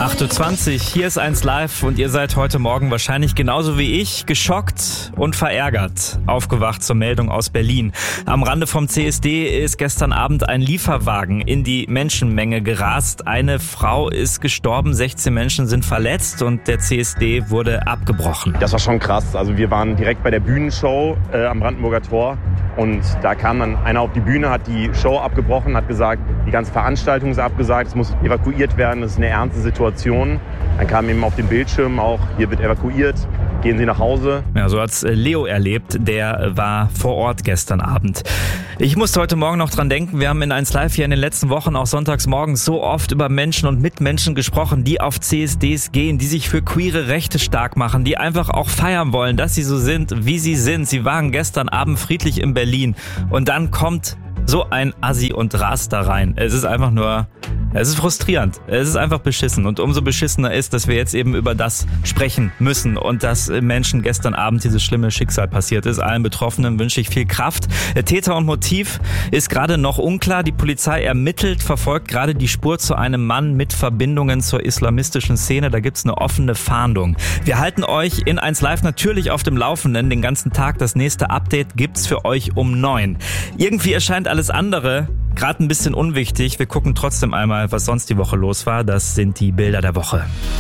8:20 Uhr, hier ist 1 Live und ihr seid heute Morgen wahrscheinlich genauso wie ich geschockt und verärgert aufgewacht zur Meldung aus Berlin. Am Rande vom CSD ist gestern Abend ein Lieferwagen in die Menschenmenge gerast. Eine Frau ist gestorben, 16 Menschen sind verletzt und der CSD wurde abgebrochen. Das war schon krass. Also wir waren direkt bei der Bühnenshow am Brandenburger Tor und da kam dann einer auf die Bühne, hat die Show abgebrochen, hat gesagt, die ganze Veranstaltung ist abgesagt, es muss evakuiert werden, das ist eine ernste Situation. Dann kam eben auf dem Bildschirm auch, hier wird evakuiert, gehen Sie nach Hause. Ja, so hat's Leo erlebt, der war vor Ort gestern Abend. Ich musste heute Morgen noch dran denken, wir haben in 1 Live hier in den letzten Wochen auch sonntags morgens so oft über Menschen und Mitmenschen gesprochen, die auf CSDs gehen, die sich für queere Rechte stark machen, die einfach auch feiern wollen, dass sie so sind, wie sie sind. Sie waren gestern Abend friedlich in Berlin und dann kommt so ein Assi und rast da rein. Es ist einfach nur, es ist frustrierend. Es ist einfach beschissen. Und umso beschissener ist, dass wir jetzt eben über das sprechen müssen und dass Menschen gestern Abend dieses schlimme Schicksal passiert ist. Allen Betroffenen wünsche ich viel Kraft. Täter und Motiv ist gerade noch unklar. Die Polizei ermittelt, verfolgt gerade die Spur zu einem Mann mit Verbindungen zur islamistischen Szene. Da gibt's eine offene Fahndung. Wir halten euch in 1 Live natürlich auf dem Laufenden den ganzen Tag. Das nächste Update gibt's für euch um 9. Irgendwie erscheint alles andere gerade ein bisschen unwichtig. Wir gucken trotzdem einmal, was sonst die Woche los war. Das sind die Bilder der Woche.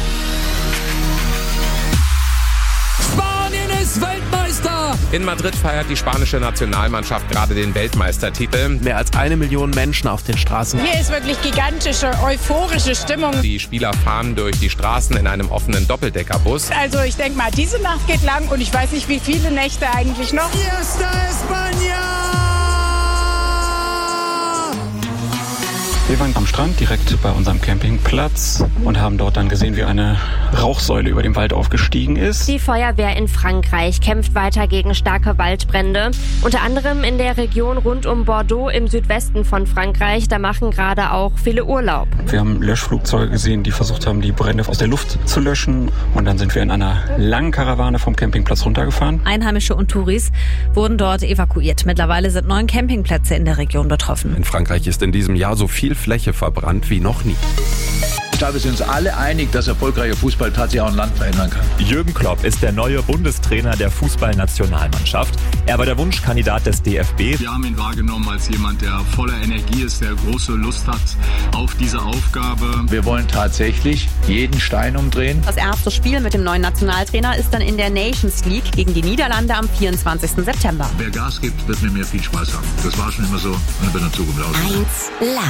Spanien ist Weltmeister! In Madrid feiert die spanische Nationalmannschaft gerade den Weltmeistertitel. Mehr als 1 Million Menschen auf den Straßen. Hier ist wirklich gigantische, euphorische Stimmung. Die Spieler fahren durch die Straßen in einem offenen Doppeldeckerbus. Also ich denke mal, diese Nacht geht lang und ich weiß nicht, wie viele Nächte eigentlich noch. Fiesta España! Wir waren am Strand, direkt bei unserem Campingplatz und haben dort dann gesehen, wie eine Rauchsäule über dem Wald aufgestiegen ist. Die Feuerwehr in Frankreich kämpft weiter gegen starke Waldbrände. Unter anderem in der Region rund um Bordeaux im Südwesten von Frankreich. Da machen gerade auch viele Urlaub. Wir haben Löschflugzeuge gesehen, die versucht haben, die Brände aus der Luft zu löschen. Und dann sind wir in einer langen Karawane vom Campingplatz runtergefahren. Einheimische und Touris wurden dort evakuiert. Mittlerweile sind 9 Campingplätze in der Region betroffen. In Frankreich ist in diesem Jahr so viel Fläche verbrannt wie noch nie. Ich glaube, wir sind uns alle einig, dass erfolgreicher Fußball tatsächlich auch ein Land verändern kann. Jürgen Klopp ist der neue Bundestrainer der Fußballnationalmannschaft. Er war der Wunschkandidat des DFB. Wir haben ihn wahrgenommen als jemand, der voller Energie ist, der große Lust hat auf diese Aufgabe. Wir wollen tatsächlich jeden Stein umdrehen. Das erste Spiel mit dem neuen Nationaltrainer ist dann in der Nations League gegen die Niederlande am 24. September. Wer Gas gibt, wird mit mir viel Spaß haben. Das war schon immer so und wird in Zukunft auch so. 1 Live.